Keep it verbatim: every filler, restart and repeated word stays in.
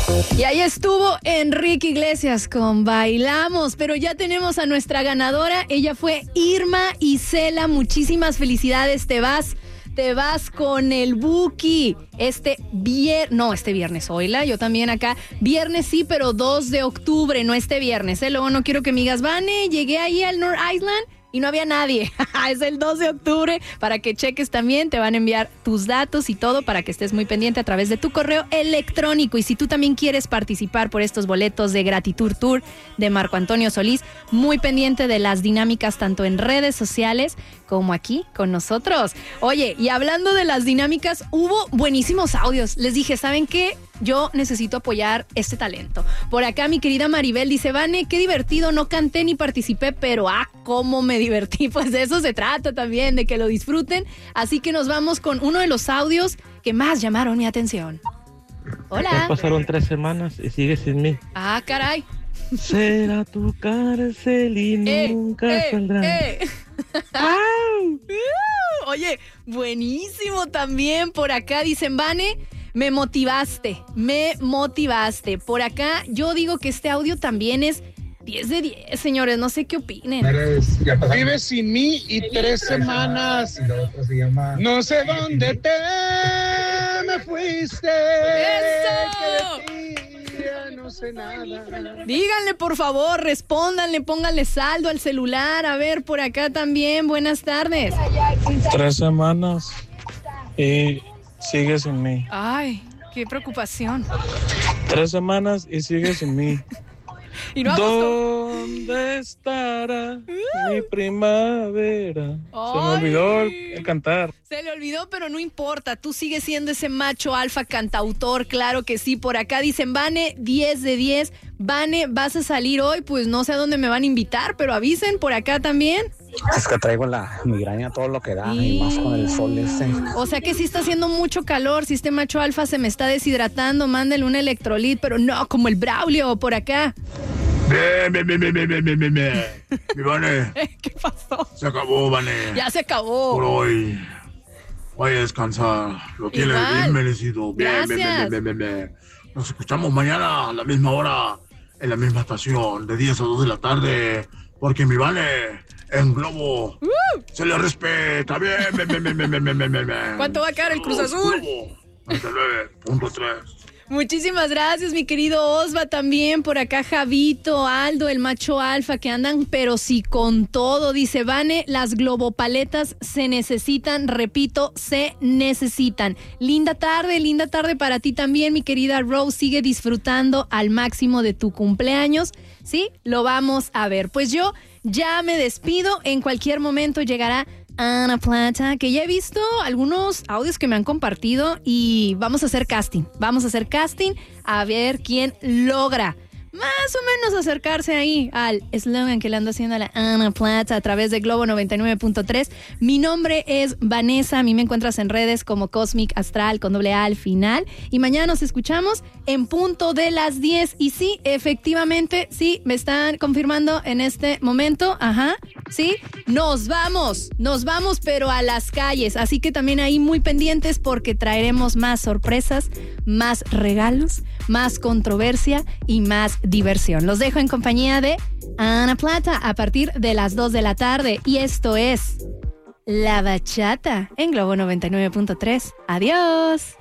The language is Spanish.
Y ahí estuvo Enrique Iglesias con Bailamos, pero ya tenemos a nuestra ganadora. Ella fue Irma Isela. Muchísimas felicidades. Te vas, te vas con el Buki. Este viernes, no, este viernes, oíla, yo también acá. Viernes sí, pero dos de octubre, no este viernes, ¿eh? Luego no quiero que me digas, Vane, llegué ahí al North Island y no había nadie. Es el dos de octubre para que cheques también. Te van a enviar tus datos y todo para que estés muy pendiente a través de tu correo electrónico. Y si tú también quieres participar por estos boletos de Gratitud Tour de Marco Antonio Solís, muy pendiente de las dinámicas tanto en redes sociales como aquí con nosotros. Oye, y hablando de las dinámicas, hubo buenísimos audios. Les dije, ¿saben qué? Yo necesito apoyar este talento. Por acá mi querida Maribel dice, Vane, qué divertido, no canté ni participé, pero ah, cómo me divertí. Pues de eso se trata también, de que lo disfruten. Así que nos vamos con uno de los audios que más llamaron mi atención. Hola. Ya pasaron tres semanas y sigues sin mí. Ah, caray. Será tu cárcel y eh, nunca eh, saldrá. Eh. Oye, buenísimo también. Por acá dicen, Vane, me motivaste, me motivaste. Por acá yo digo que este audio también es diez de diez, señores. No sé qué opinen. Vives sin mí y tres semanas. No sé dónde te me fuiste. ¡Eso! No sé nada. Díganle, por favor, respóndanle, pónganle saldo al celular. A ver, por acá también, buenas tardes. Tres semanas y sigues sin mí. Ay, qué preocupación. Tres semanas y sigues sin mí. Y no agosto. ¿Dónde estará uh. mi primavera? Ay. Se me olvidó el, el cantar. Se le olvidó, pero no importa. Tú sigues siendo ese macho alfa cantautor, claro que sí. Por acá dicen, Vane, diez de diez. Vane, ¿vas a salir hoy? Pues no sé a dónde me van a invitar, pero avisen por acá también. Es que traigo la migraña todo lo que da y, y más con el sol este. O sea que sí está haciendo mucho calor. Si este macho alfa se me está deshidratando, mándale un electrolit, pero no como el Braulio por acá. Bien, bien, bien, bien, bien, bien, bien, bien. Mi Vane. ¿Qué pasó? Se acabó, Vane. Ya se acabó. Por hoy. Voy a descansar. Lo tienes bien merecido. Bien, bien, bien, bien, bien, bien. Nos escuchamos mañana a la misma hora, en la misma estación, de diez a dos de la tarde. Porque mi Vane en Globo uh. se le respeta. Bien, bien, bien, bien, bien, bien, bien, bien. ¿Cuánto va a caer el Cruz Azul? Globo, noventa y nueve punto tres. Muchísimas gracias, mi querido Osva, también por acá Javito, Aldo, el macho alfa, que andan pero sí con todo. Dice, Vane, las globopaletas se necesitan, repito, se necesitan. Linda tarde, linda tarde para ti también, mi querida Rose. Sigue disfrutando al máximo de tu cumpleaños. Sí, lo vamos a ver. Pues yo ya me despido, en cualquier momento llegará Ana Plata, que ya he visto algunos audios que me han compartido y vamos a hacer casting, vamos a hacer casting a ver quién logra más o menos acercarse ahí al eslogan que le ando haciendo a la Ana Plata a través de Globo noventa y nueve punto tres. Mi nombre es Vanessa, a mí me encuentras en redes como Cosmic Astral con doble A al final y mañana nos escuchamos en punto de las diez y sí, efectivamente, sí, me están confirmando en este momento, ajá, sí, nos vamos, nos vamos pero a las calles, así que también ahí muy pendientes porque traeremos más sorpresas, más regalos, más controversia y más diversión. Los dejo en compañía de Ana Plata a partir de las dos de la tarde y esto es La Bachata en Globo noventa y nueve punto tres. Adiós.